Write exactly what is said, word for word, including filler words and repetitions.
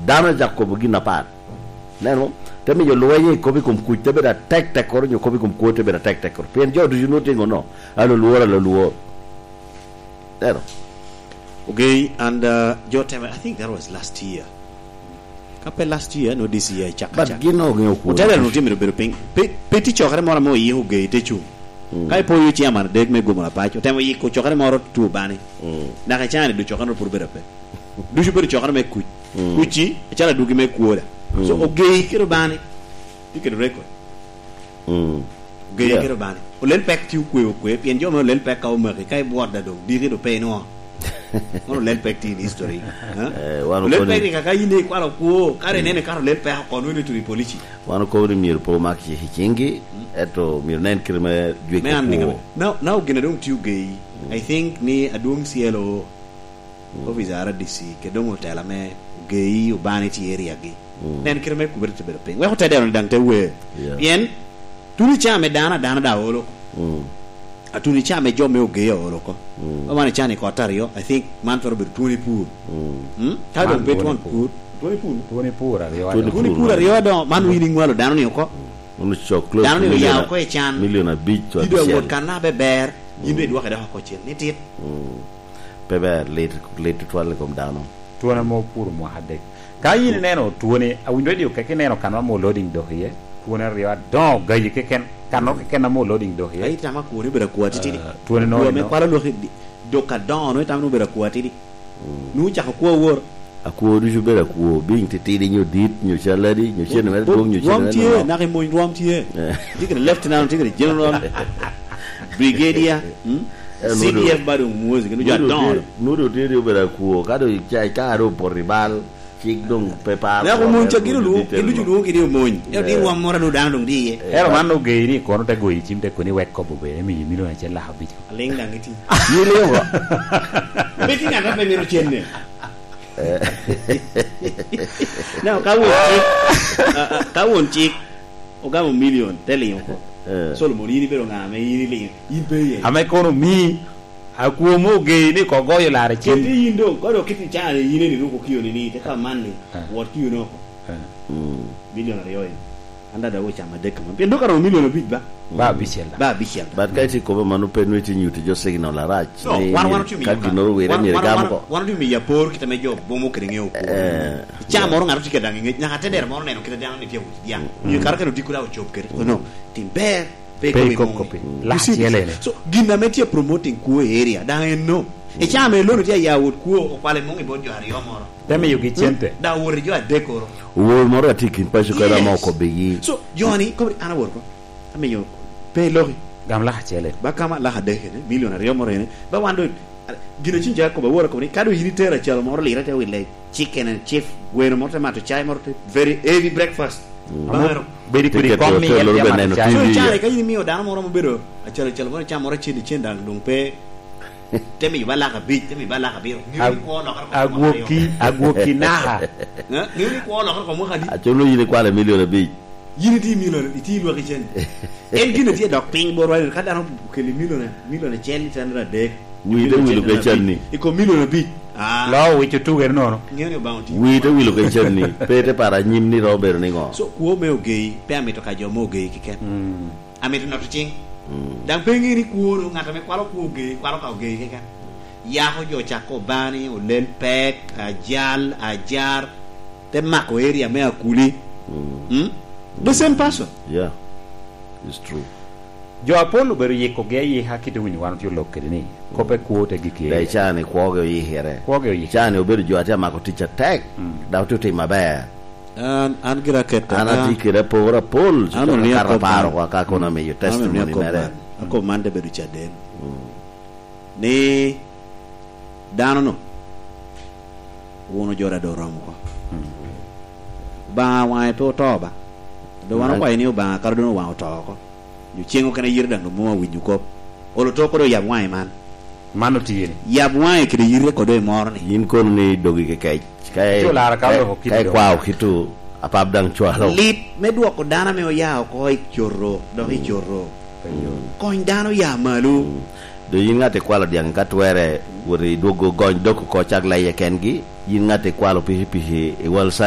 dano jak ko bugi na pat neno temi yo loye ko bi kum ku te beda tek tek ko yo ko bi kum ku te beda tek tek ko pen jo du no tingo no alo luora lo luo neno okay and uh, jo time I think that was last year kape last year no this year chaka but gino ngi ku hotel no timi do ping peti chokare mora mo yi ugei te chu kai po yu chiama dek me gomo la pacho temo yi ko chokare moro tu bani na ka chane du chokare pour bere pe du ju bere chokare me ku kuchi chala du gi me kuola so ugei kero bani ikero record mm ugei kero bani o len pek ti ku ku pien jo mo len pek ka o me kai borda do di do pe no no len pek ti history ha len pek ka kai ni kwalo ku kare nene karo len pek ko no ni turi polici wano ko ni mir po makki hicingi eto mir nen kirme juke ko now now gina dong tiu gay I think ni adung cielo o vizara disi ke dong hotel me gay o baniti area gi nen kirme ku berte bere pe we hotel don dang te we bien tuni chame dana dana da wolo atuni chame jo me o gay wolo ko o mane chani ko tario I think man for bir tuni pur hm ta do bet one pur tuni pur tuni pur ario tuni pur ario do man winning walo dana ni ko uno choclo dan ni ya ko e chan million a bit to do wot kana be ber yimbe do kada ko chen ni tit be ber late late to wal kom dano tuona mo pur mo hadde kayi neno tuone a windo dio keke neno kanwa mo loading do hiye tuona riwa do gayi keken kanno keken mo loading do hiye ay tama ko ni bera ko titi tuona no me kwala lo do ka don no tama no bera ko titi nu cha ko wor aku du jubera ku bin titi di nyu dit nyu chaladi nyu chen mer dong nyu chen na na ke mo rom tie tigre lieutenant tigre general brigadier C D F badu music nu ja don nu do te do bera ku ka do chai ka ro por rival chik dong pepa na ko mo cha giru lu ke lu ju ke dio mo e di wa mora do dan dong di e ero man no ge ni ko no te go yi chim te ko ni wek ko bu be mi mi lo na che la habi aleng dang iti ni le wa beti na ka be mi ro chen ne now ka won chik ka won chik o ga mo million tele yo ko solo mo ni pero nga me ni le yin pe ye ame ko no mi aku mo ge ni ko go yo la re chin ti yin do ko do kiti cha ni ni ni ko kiyo ni ni te ka man ni what you know million re yo anda da wo chama de kam pe do ka ro million big ba ba bishel ba bishel but kai ti ko manu pe no ti nyuti jo signal la rach ni ka di no we re ni gam ko wan du mi ya por kita me jo bo mo kre ngeo ko cha mo ngaro ti ke dang ngi nya te der mo ne no kita dang ni ti ya ni kar ka no di kula o chop kere no tim ber pe ko ko pe la tiele so ginna me ti promoting ku area da no e cha me lo no ti ya wot ku o kwale mo ngi bo jo ari o moro teme yugi chente da wor jo a decoro wo moro atikin pa ko ra mo ko be so joni ko ana wor ko ame yo pe lo gam la tiele ba kama la hade ne million ari o moro ne ba wando gino cinja ko ba wor ko ni kado yini tera chalo moro li rete wile chicken and chief weno morte mato chai morte very heavy breakfast amaro beri kuri komi yel ya so chale kayini mio dano moro mo bero a chalo chalo moro cha moro chindi chenda dong pe temi bala ka bit temi bala ka biro ni ko no ka agoki agoki naha ni ni ko no ka mo khadi a cholo yini kwala million bit yini ti million ti lo ka chen en gino ti dok ping bor wa ka dano ke million million chen tandra de wi de wi lo ka chen ni e ko million bit ah lo wi tu ger no no ngene bounty wi de wi lo ka chen ni pete para nyim ni robert ni ngo so ko me o gei pe amito ka jo mo gei kiken mm amito no ting dan pengi ni kuoro ngata me kwalo ku ge kwalo ka ge ke kan ya ho jo chako bani o len pek ajal ajar te mako area me akuli hm the same person yeah it's true jo apolo ber ye ko ge ye hakite wini wan ti lokke ni ko pe ko te gi ke dai chane ko ge ye here ko ge ye chane ober jo ata mako teacher tag da to te maber an an gira ketta ana dikira pora pol so ka paro kwa ka kona me testimony mere ko mande be du chaden ni dano no wono jora do rom ko ba wa to to ba do wan ko ni ba kar do wa to ko yu chengo kana yirda no mo winju ko olo to ko do ya wa man mano tiene ya wa ke yirre ko do morni yin kon ni dogi ke kai kai kai kwao kitu apab dang chwalo lit me duoko dana me oyao ko ichoro do ichoro ko dano ya malu do yin ngate kwalo diang katwere wori dogo gony doko ko chagla ye kengi yin ngate kwalo pihi pihi e wal